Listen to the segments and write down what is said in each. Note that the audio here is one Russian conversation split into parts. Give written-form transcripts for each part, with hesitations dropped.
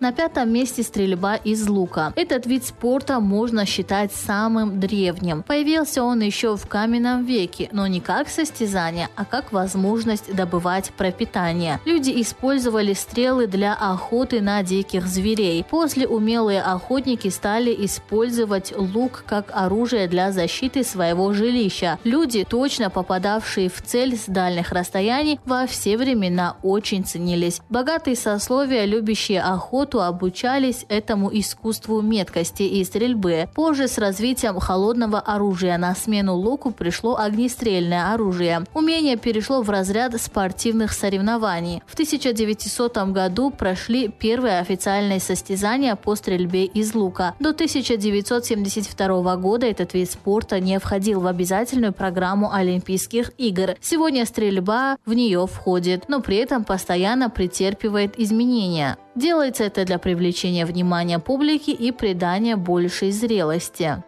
На 5-м месте стрельба из лука. Этот вид спорта можно считать самым древним. Появился он еще в каменном веке, но не как состязание, а как возможность добывать пропитание. Люди использовали стрелы для охоты на диких зверей. После умелые охотники стали использовать лук как оружие для защиты своего жилища. Люди, точно попадавшие в цель с дальних расстояний, во все времена очень ценились. Богатые сословия, любящие охоту, обучались этому искусству меткости и стрельбы. Позже с развитием холодного оружия на смену луку пришло огнестрельное оружие. Умение перешло в разряд спортивных соревнований. В 1900 году прошли первые официальные состязания по стрельбе из лука. До 1972 года этот вид спорта не входил в обязательную программу Олимпийских игр. Сегодня стрельба в нее входит, но при этом постоянно претерпевает изменения. Делается это для привлечения внимания публики и придания большей зрелости.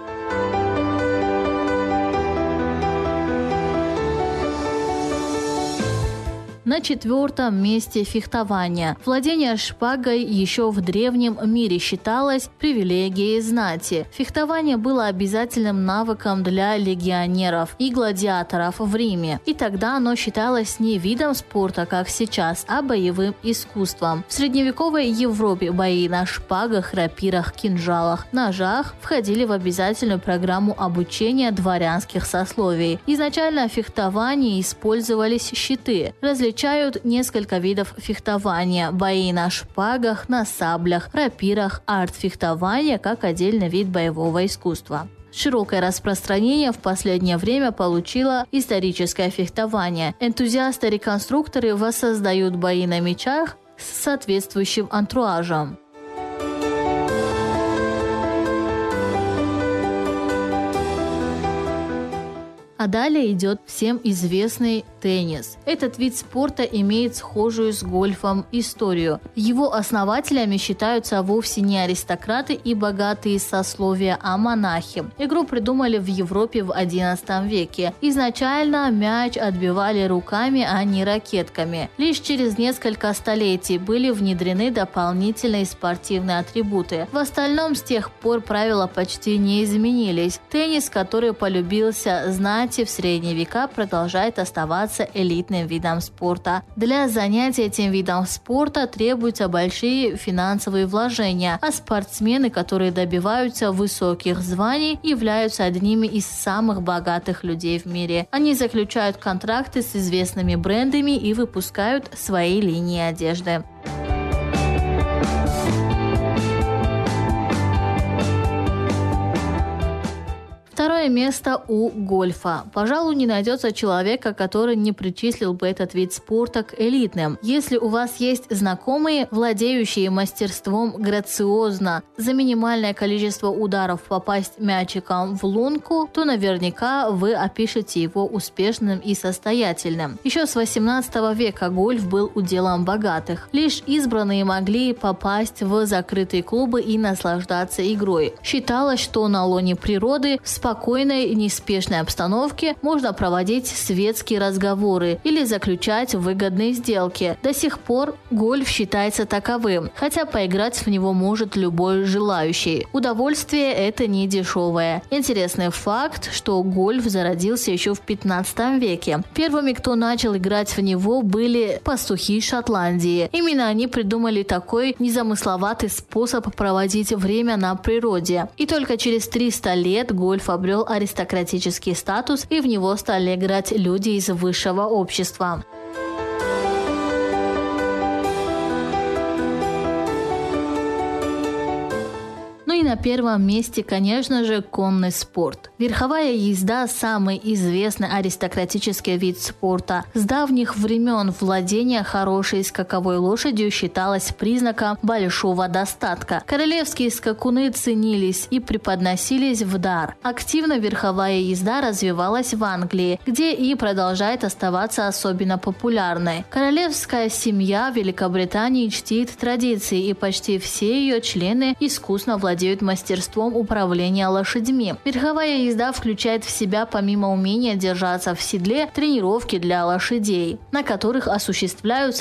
На 4-м месте фехтование. Владение шпагой еще в древнем мире считалось привилегией знати. Фехтование было обязательным навыком для легионеров и гладиаторов в Риме. И тогда оно считалось не видом спорта, как сейчас, а боевым искусством. В средневековой Европе бои на шпагах, рапирах, кинжалах, ножах входили в обязательную программу обучения дворянских сословий. Изначально в фехтовании использовались щиты. Различают несколько видов фехтования: бои на шпагах, на саблях, рапирах, арт-фехтование как отдельный вид боевого искусства. Широкое распространение в последнее время получило историческое фехтование. Энтузиасты-реконструкторы воссоздают бои на мечах с соответствующим антуражем. А далее идет всем известный теннис. Этот вид спорта имеет схожую с гольфом историю. Его основателями считаются вовсе не аристократы и богатые сословия, а монахи. Игру придумали в Европе в XI веке. Изначально мяч отбивали руками, а не ракетками. Лишь через несколько столетий были внедрены дополнительные спортивные атрибуты. В остальном с тех пор правила почти не изменились. Теннис, который полюбился знати в средние века, продолжает оставаться элитным видом спорта. Для занятия этим видом спорта требуются большие финансовые вложения, а спортсмены, которые добиваются высоких званий, являются одними из самых богатых людей в мире. Они заключают контракты с известными брендами и выпускают свои линии одежды. Второе место у гольфа. Пожалуй, не найдется человека, который не причислил бы этот вид спорта к элитным. Если у вас есть знакомые, владеющие мастерством грациозно за минимальное количество ударов попасть мячиком в лунку, то наверняка вы опишете его успешным и состоятельным. Еще с 18 века гольф был уделом богатых. Лишь избранные могли попасть в закрытые клубы и наслаждаться игрой. Считалось, что на лоне природы в спокойной, неспешной обстановке можно проводить светские разговоры или заключать выгодные сделки. До сих пор гольф считается таковым, хотя поиграть в него может любой желающий. Удовольствие это не дешевое. Интересный факт, что гольф зародился еще в 15 веке. Первыми, кто начал играть в него, были пастухи Шотландии. Именно они придумали такой незамысловатый способ проводить время на природе. И только через 300 лет гольф обрел аристократический статус, и в него стали играть люди из высшего общества. И на первом месте, конечно же, конный спорт. Верховая езда – самый известный аристократический вид спорта. С давних времен владение хорошей скаковой лошадью считалось признаком большого достатка. Королевские скакуны ценились и преподносились в дар. Активно верховая езда развивалась в Англии, где и продолжает оставаться особенно популярной. Королевская семья Великобритании чтит традиции, и почти все ее члены искусно владеют мастерством управления лошадьми. Верховая езда включает в себя, помимо умения держаться в седле, тренировки для лошадей, на которых осуществляются